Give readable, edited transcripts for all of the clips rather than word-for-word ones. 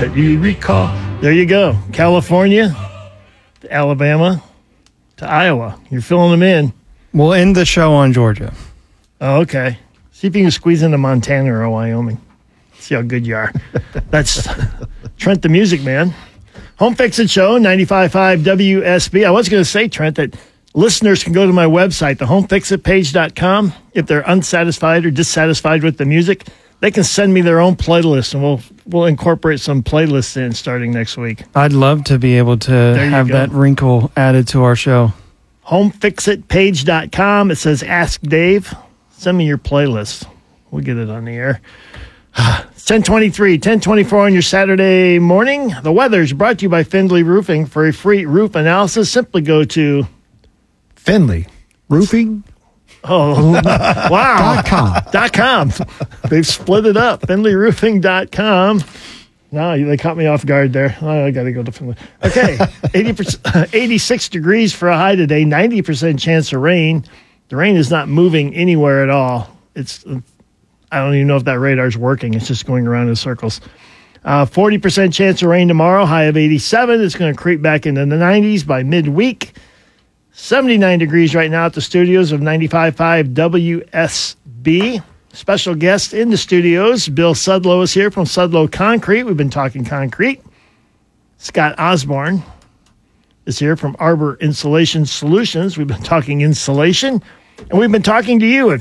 that you recall. There you go. California to Alabama to Iowa. You're filling them in. We'll end the show on Georgia. Oh, okay. See if you can squeeze into Montana or Wyoming. See how good you are. That's Trent the Music Man. Home Fix It Show, 95.5 WSB. I was going to say, Trent, that listeners can go to my website, thehomefixitpage.com. If they're unsatisfied or dissatisfied with the music, they can send me their own playlist, and we'll incorporate some playlists in starting next week. I'd love to be able to have that wrinkle added to our show. Homefixitpage.com. It says Ask Dave. Send me your playlist. We'll get it on the air. It's 10:23, 10:24 on your Saturday morning. The weather's brought to you by Findlay Roofing. For a free roof analysis, simply go to Findlay Roofing. Oh, wow. .com. They've split it up. FindlayRoofing.com. No, they caught me off guard there. Oh, I got to go to Findlay. Okay, 86 degrees for a high today, 90% chance of rain. The rain is not moving anywhere at all. I don't even know if that radar's working. It's just going around in circles. 40% chance of rain tomorrow, high of 87. It's going to creep back into the 90s by midweek. 79 degrees right now at the studios of 95.5 WSB. Special guest in the studios, Bill Sudlow is here from Sudlow Concrete. We've been talking concrete. Scott Osborne is here from Arbor Insulation Solutions. We've been talking insulation. And we've been talking to you at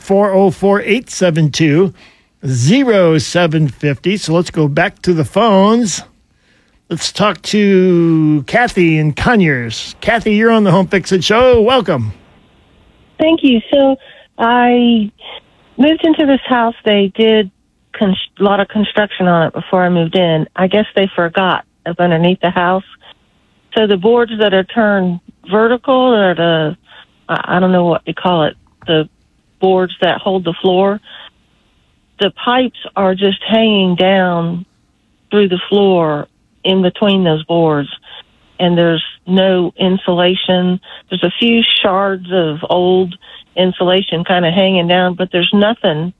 404-872-0750. So let's go back to the phones. Let's talk to Kathy in Conyers. Kathy, you're on the Home Fix It Show. Welcome. Thank you. So I moved into this house. They did a lot of construction on it before I moved in. I guess they forgot of underneath the house. So the boards that are turned vertical or I don't know what you call it, the boards that hold the floor, the pipes are just hanging down through the floor in between those boards, and there's no insulation. There's a few shards of old insulation kind of hanging down, but there's nothing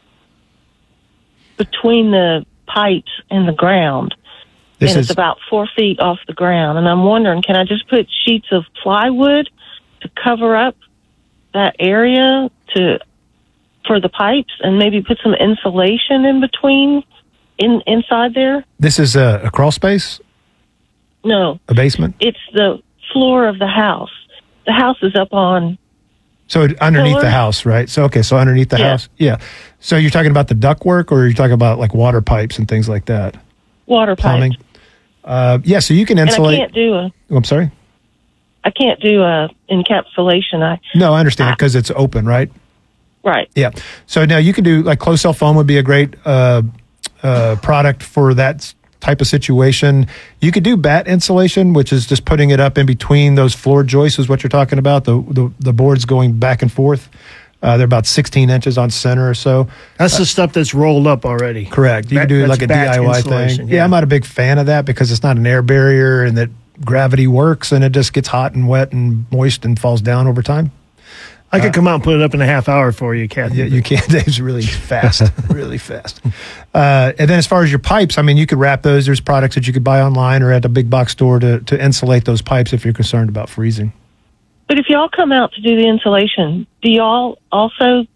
between the pipes and the ground. It's about 4 feet off the ground. And I'm wondering, can I just put sheets of plywood to cover up that area for the pipes and maybe put some insulation in between inside there? This is a crawl space? No. A basement? It's the floor of the house. The house is up on... So underneath the house, right? So underneath the house? Yeah. So you're talking about the ductwork, or you're talking about like water pipes and things like that? Water pipes. Plumbing. So you can insulate... And I can't do I'm sorry? I can't do encapsulation. No, I understand, because it's open, right? Right. Yeah. So now you can do, like, closed cell foam would be a great product for that type of situation. You could do bat insulation, which is just putting it up in between those floor joists is what you're talking about, the boards going back and forth. They're about 16 inches on center or so. That's the stuff that's rolled up already. Correct. You can do like a DIY thing. Yeah, I'm not a big fan of that because it's not an air barrier and that gravity works and it just gets hot and wet and moist and falls down over time. I could come out and put it up in a half hour for you, Kathy. Yeah, you can. Dave's really fast, really fast. And then as far as your pipes, I mean, you could wrap those. There's products that you could buy online or at the big box store to insulate those pipes if you're concerned about freezing. But if y'all come out to do the insulation, can y'all also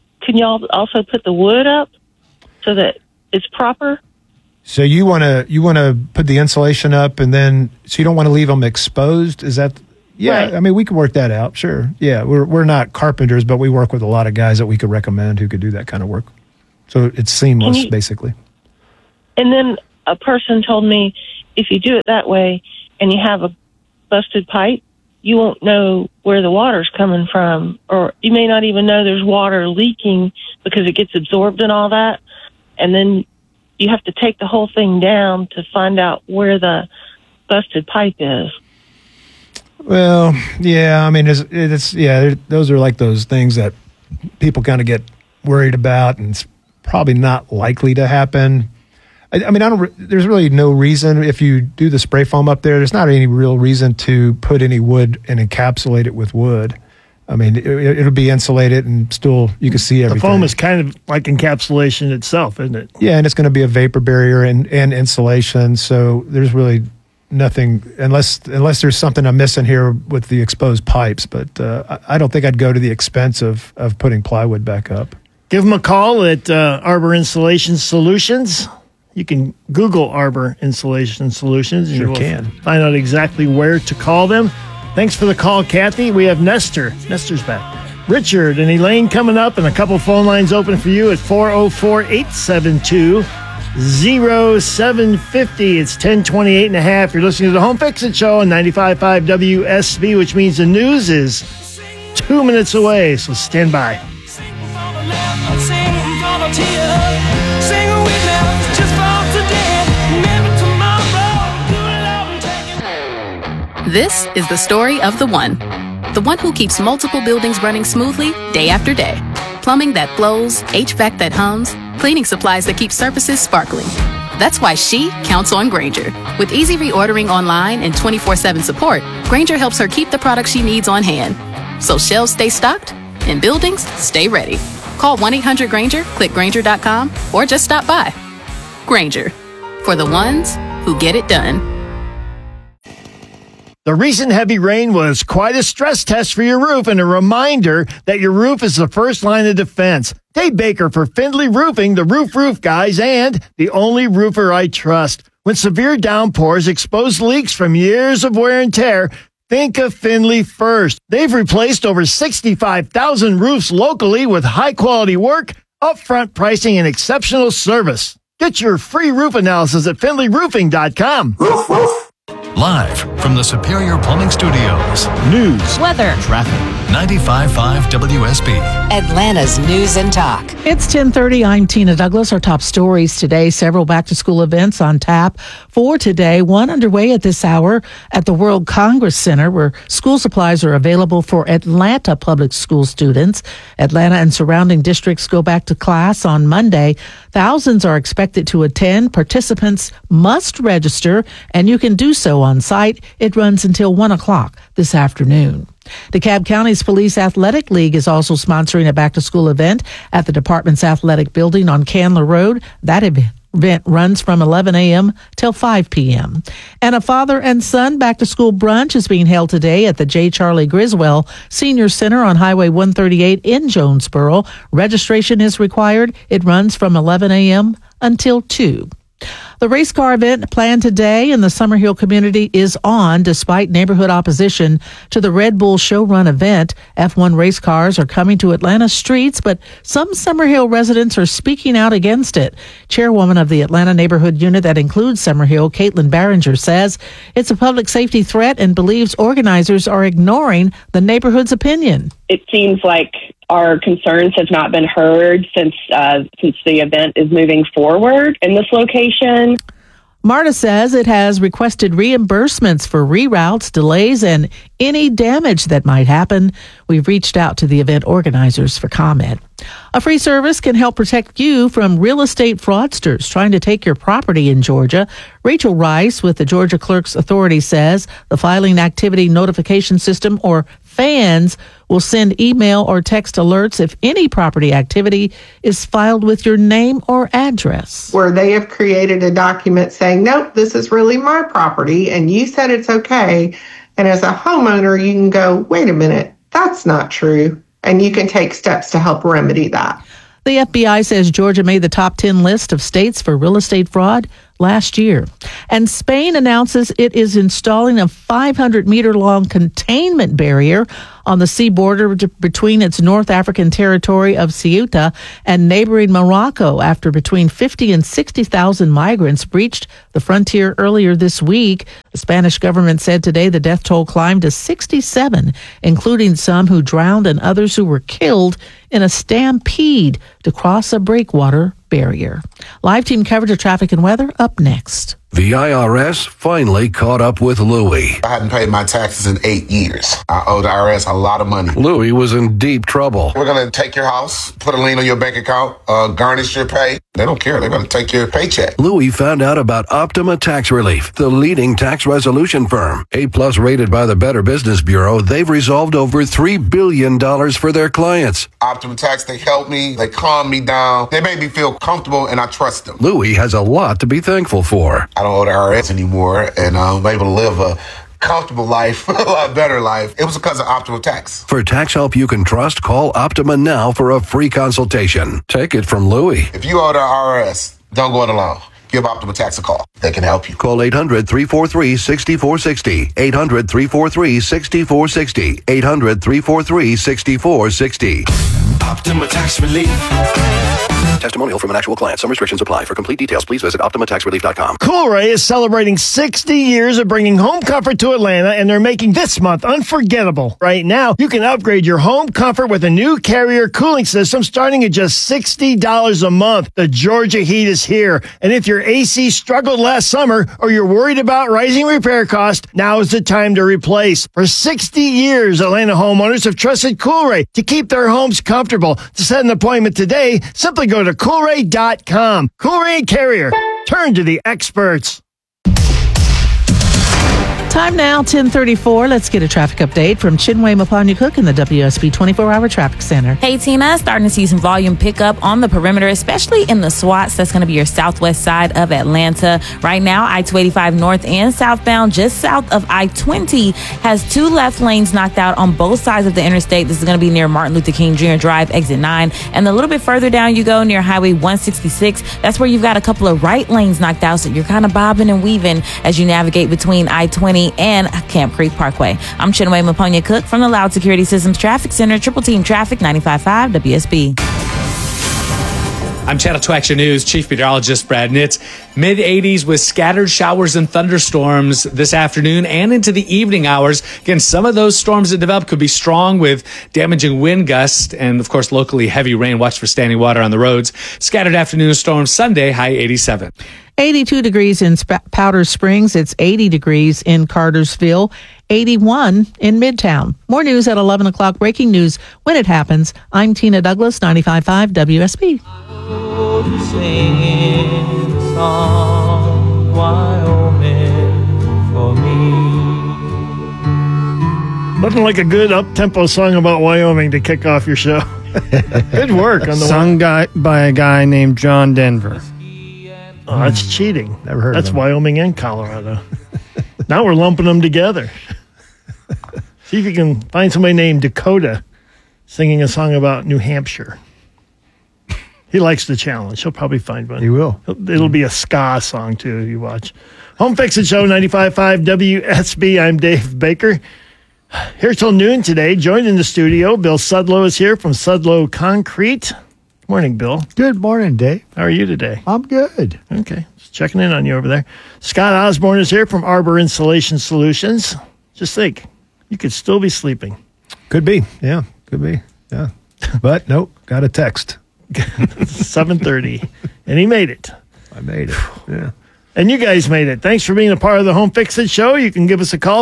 put the wood up so that it's proper? So you want to put the insulation up and then, so you don't want to leave them exposed? Is that... Yeah, right. I mean, we can work that out, sure. Yeah, we're not carpenters, but we work with a lot of guys that we could recommend who could do that kind of work. So it's seamless, basically. And then a person told me if you do it that way and you have a busted pipe, you won't know where the water's coming from, or you may not even know there's water leaking because it gets absorbed and all that. And then you have to take the whole thing down to find out where the busted pipe is. Well, yeah, I mean, those are like those things that people kind of get worried about, and it's probably not likely to happen. I mean, there's really no reason, if you do the spray foam up there's not any real reason to put any wood and encapsulate it with wood. I mean, it'll be insulated and still you can see everything. The foam is kind of like encapsulation itself, isn't it? Yeah, and it's going to be a vapor barrier and insulation. So there's really nothing, unless there's something I'm missing here with the exposed pipes. But I don't think I'd go to the expense of putting plywood back up. Give them a call at Arbor Insulation Solutions. You can Google Arbor Insulation Solutions. And Sure you will can. find out exactly where to call them. Thanks for the call, Kathy. We have Nestor. Nestor's back. Richard and Elaine coming up, and a couple phone lines open for you at 404-872-0750. It's 10:28 and a half. You're listening to the Home Fix It Show on 95.5 WSB, which means the news is 2 minutes away, so stand by. This is the story of the one who keeps multiple buildings running smoothly day after day. Plumbing that flows, HVAC that hums, cleaning supplies that keep surfaces sparkling. That's why she counts on Grainger. With easy reordering online and 24/7 support, Grainger helps her keep the products she needs on hand. So shelves stay stocked and buildings stay ready. Call 1-800-GRAINGER, click Grainger.com, or just stop by. Grainger, for the ones who get it done. The recent heavy rain was quite a stress test for your roof and a reminder that your roof is the first line of defense. Dave Baker for Findlay Roofing, the roof guys, and the only roofer I trust. When severe downpours expose leaks from years of wear and tear, think of Findlay first. They've replaced over 65,000 roofs locally with high-quality work, upfront pricing, and exceptional service. Get your free roof analysis at FindlayRoofing.com. Live from the Superior Plumbing Studios. News, weather, traffic. 95.5 WSB. Atlanta's News and Talk. It's 10:30. I'm Tina Douglas. Our top stories today. Several back-to-school events on tap for today. One underway at this hour at the World Congress Center, where school supplies are available for Atlanta public school students. Atlanta and surrounding districts go back to class on Monday. Thousands are expected to attend. Participants must register, and you can do so on site. It runs until 1 o'clock this afternoon. DeKalb County's Police Athletic League is also sponsoring a back-to-school event at the department's athletic building on Candler Road. That event runs from 11 a.m. till 5 p.m. And a father and son back-to-school brunch is being held today at the J. Charlie Griswell Senior Center on Highway 138 in Jonesboro. Registration is required. It runs from 11 a.m. until 2. The race car event planned today in the Summerhill community is on despite neighborhood opposition to the Red Bull Show Run event. F1 race cars are coming to Atlanta streets, but some Summerhill residents are speaking out against it. Chairwoman of the Atlanta neighborhood unit that includes Summerhill, Caitlin Barringer, says it's a public safety threat and believes organizers are ignoring the neighborhood's opinion. It seems like our concerns have not been heard since the event is moving forward in this location. MARTA says it has requested reimbursements for reroutes, delays, and any damage that might happen. We've reached out to the event organizers for comment. A free service can help protect you from real estate fraudsters trying to take your property in Georgia. Rachel Rice with the Georgia Clerks Authority says the Filing Activity Notification System, or FANS, will send email or text alerts if any property activity is filed with your name or address. Where they have created a document saying, nope, this is really my property, and you said it's okay. And as a homeowner, you can go, wait a minute, that's not true. And you can take steps to help remedy that. The FBI says Georgia made the top 10 list of states for real estate fraud last year. And Spain announces it is installing a 500-meter-long containment barrier on the sea border between its North African territory of Ceuta and neighboring Morocco after between 50 and 60,000 migrants breached the frontier earlier this week. The Spanish government said today the death toll climbed to 67, including some who drowned and others who were killed in a stampede to cross a breakwater barrier. Live team coverage of traffic and weather up next. The IRS finally caught up with Louie. I hadn't paid my taxes in 8 years. I owe the IRS a lot of money. Louie was in deep trouble. We're going to take your house, put a lien on your bank account, garnish your pay. They don't care. They're going to take your paycheck. Louis found out about Optima Tax Relief, the leading tax resolution firm. A+ rated by the Better Business Bureau, they've resolved over $3 billion for their clients. Optima Tax, they help me. They calm me down. They make me feel comfortable, and I trust them. Louis has a lot to be thankful for. I don't owe the IRS anymore, and I'm able to live a comfortable life, a lot better life. It was because of Optima Tax. For tax help you can trust, call Optima now for a free consultation. Take it from Louis. If you owe the IRS, don't go it alone. Give Optima Tax a call. They can help you. Call 800-343-6460. 800-343-6460. 800-343-6460. Optima Tax Relief. Testimonial from an actual client. Some restrictions apply. For complete details, please visit OptimaTaxRelief.com. Coolray is celebrating 60 years of bringing home comfort to Atlanta, and they're making this month unforgettable. Right now, you can upgrade your home comfort with a new Carrier cooling system starting at just $60 a month. The Georgia heat is here, and if your AC struggled last summer or you're worried about rising repair costs, now is the time to replace. For 60 years, Atlanta homeowners have trusted Coolray to keep their homes comfortable. To set an appointment today, simply go to Coolray.com. Coolray and Carrier. Turn to the experts. Time now, 10:34. Let's get a traffic update from Chinwe Mapanya-Cook in the WSB 24-hour traffic center. Hey, Tina, starting to see some volume pickup on the perimeter, especially in the SWATs. That's going to be your southwest side of Atlanta. Right now, I-285 north and southbound, just south of I-20, has 2 left lanes knocked out on both sides of the interstate. This is going to be near Martin Luther King Jr. Drive, exit 9. And a little bit further down you go near Highway 166. That's where you've got a couple of right lanes knocked out, so you're kind of bobbing and weaving as you navigate between I-20 and Camp Creek Parkway. I'm Chinwe Mapanya-Cook from the Loud Security Systems Traffic Center, Triple Team Traffic, 95.5 WSB. I'm Channel 2 Action News Chief Meteorologist Brad Nitz. Mid-80s with scattered showers and thunderstorms this afternoon and into the evening hours. Again, some of those storms that develop could be strong with damaging wind gusts and, of course, locally heavy rain. Watch for standing water on the roads. Scattered afternoon storms Sunday, high 87. 82 degrees in Powder Springs. It's 80 degrees in Cartersville. 81 in Midtown. More news at 11 o'clock. Breaking news when it happens. I'm Tina Douglas, 95.5 WSB. Singing the song, Wyoming, for me. Looking like a good up-tempo song about Wyoming to kick off your show. Good work on the sung by a guy named John Denver. Oh, that's cheating. Never heard That's of him. Wyoming and Colorado. Now we're lumping them together. See if you can find somebody named Dakota singing a song about New Hampshire. He likes the challenge. He'll probably find one. He will. It'll be a ska song, too, if you watch. Home Fix It Show, 95.5 WSB. I'm Dave Baker. Here till noon today. Joined in the studio, Bill Sudlow is here from Sudlow Concrete. Morning, Bill. Good morning, Dave. How are you today? I'm good. Okay. Just checking in on you over there. Scott Osborne is here from Arbor Insulation Solutions. Just think, you could still be sleeping. Could be. Yeah, could be. Yeah. But nope, got a text. 7:30. And he made it. I made it. Yeah. And you guys made it. Thanks for being a part of the Home Fix It Show. You can give us a call,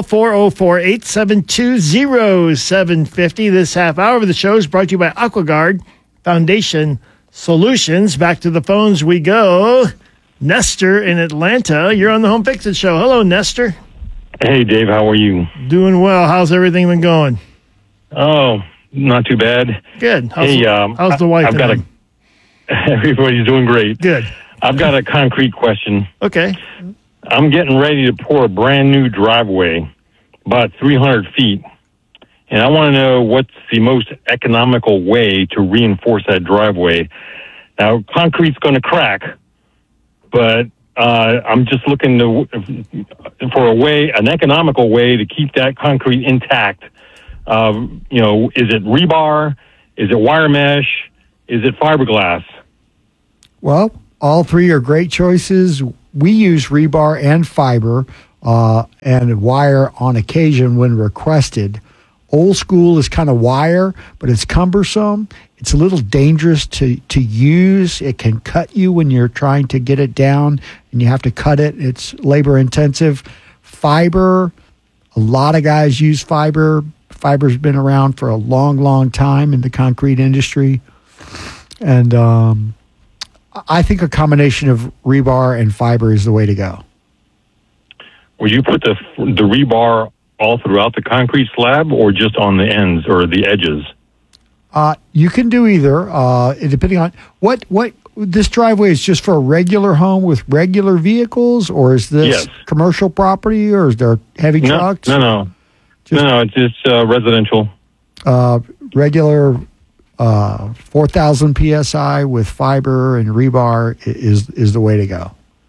404-872-0750. This half hour of the show is brought to you by AquaGuard Foundation Solutions. Back to the phones we go. Nestor in Atlanta. You're on the Home Fix It Show. Hello, Nestor. Hey, Dave. How are you? Doing well. How's everything been going? Oh, not too bad. Good. How's How's the wife? Everybody's doing great. Good. I've got a concrete question. Okay. I'm getting ready to pour a brand new driveway, about 300 feet, and I want to know what's the most economical way to reinforce that driveway. Now, concrete's going to crack, but I'm just looking for an economical way to keep that concrete intact. Is it rebar? Is it wire mesh? Is it fiberglass? Well, all three are great choices. We use rebar and fiber and wire on occasion when requested. Old school is kind of wire, but it's cumbersome. It's a little dangerous to use. It can cut you when you're trying to get it down, and you have to cut it. It's labor intensive. Fiber, a lot of guys use fiber. Fiber's been around for a long, long time in the concrete industry. And I think a combination of rebar and fiber is the way to go. Would you put the rebar all throughout the concrete slab or just on the ends or the edges? You can do either, depending on what this driveway is just for a regular home with regular vehicles, or is this commercial property, or is there heavy trucks? No, it's just residential. Regular 4,000 PSI with fiber and rebar is the way to go.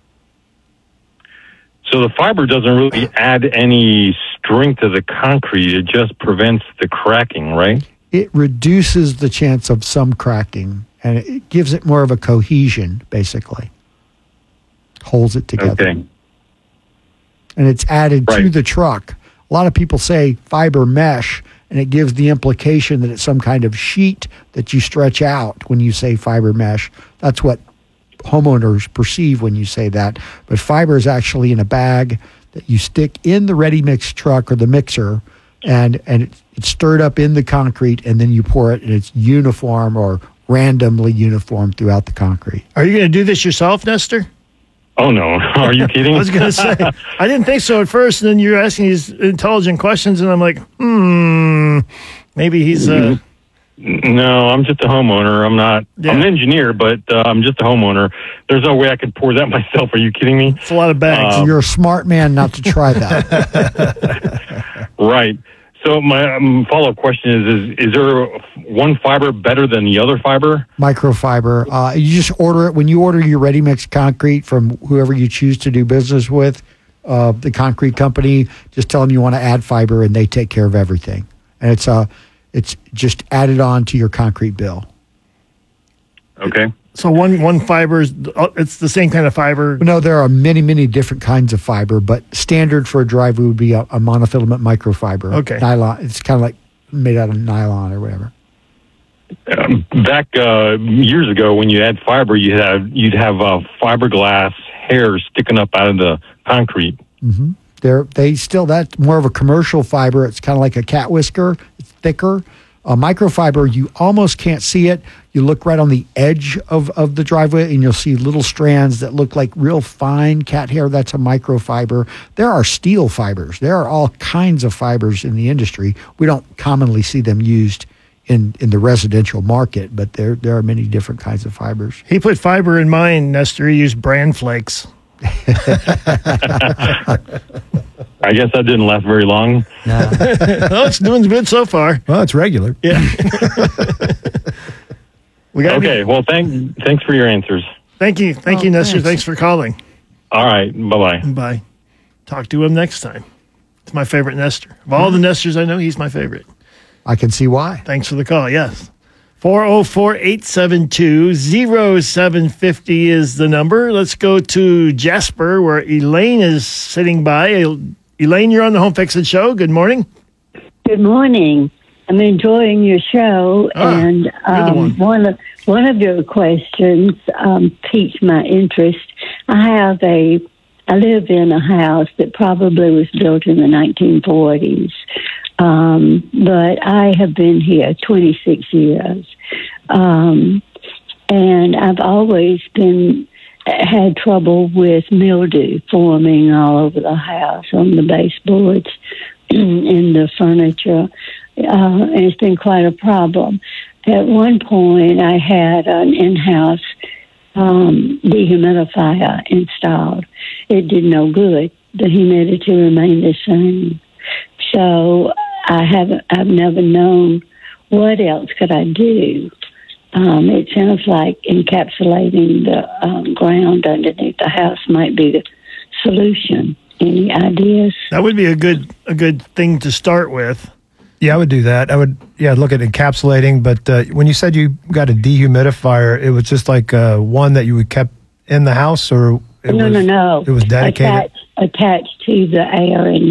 So the fiber doesn't really add any strength to the concrete. It just prevents the cracking, right? It reduces the chance of some cracking, and it gives it more of a cohesion, basically. Holds it together. Okay. And it's added to the truck. A lot of people say fiber mesh, and it gives the implication that it's some kind of sheet that you stretch out when you say fiber mesh. That's what homeowners perceive when you say that. But fiber is actually in a bag that you stick in the ready mix truck or the mixer, and it's stirred up in the concrete, and then you pour it, and it's uniform or randomly uniform throughout the concrete. Are you going to do this yourself, Nestor? Oh, no. Are you kidding? I was going to say, I didn't think so at first, and then you're asking these intelligent questions, and I'm like, maybe he's... No, I'm just a homeowner. I'm not... Yeah. I'm an engineer, but I'm just a homeowner. There's no way I could pour that myself. Are you kidding me? It's a lot of bags. You're a smart man not to try that. Right. So my follow-up question is there one fiber better than the other fiber? Microfiber. You just order it. When you order your ready-mix concrete from whoever you choose to do business with, the concrete company, just tell them you want to add fiber, and they take care of everything. And it's just added on to your concrete bill. Okay. So one fiber, it's the same kind of fiber? No, there are many, many different kinds of fiber, but standard for a driveway would be a monofilament microfiber. Okay. Nylon. It's kind of like made out of nylon or whatever. Back years ago, when you add fiber, you'd have fiberglass hair sticking up out of the concrete. Mm-hmm. That's more of a commercial fiber. It's kind of like a cat whisker. It's thicker. Microfiber, you almost can't see it. You look right on the edge of the driveway, and you'll see little strands that look like real fine cat hair. That's a microfiber. There are steel fibers. There are all kinds of fibers in the industry. We don't commonly see them used in the residential market, but there are many different kinds of fibers. He put fiber in mine, Nestor. He used bran flakes. I guess that didn't last very long. No. Well, it's doing good so far. Well, it's regular. Yeah. Well, thanks for your answers. Thank you, Nestor. Thanks for calling. All right, bye-bye. Bye. Talk to him next time. It's my favorite Nestor. Of all the Nestors I know, he's my favorite. I can see why. Thanks for the call, yes. 404-872-0750 is the number. Let's go to Jasper, where Elaine is sitting by. Elaine, you're on the Home Fix It Show. Good morning. Good morning. I'm enjoying your show, and one of your questions piqued my interest. I live in a house that probably was built in the 1940s, but I have been here 26 years, and I've always had trouble with mildew forming all over the house, on the baseboards, in the furniture. And it's been quite a problem. At one point, I had an in-house dehumidifier installed. It did no good. The humidity remained the same. So I've never known what else could I do. It sounds like encapsulating the ground underneath the house might be the solution. Any ideas? That would be a good thing to start with. Yeah, I would do that. I would, look at encapsulating. But when you said you got a dehumidifier, it was just like one that you would kept in the house, or No. It was dedicated. Attached to the air and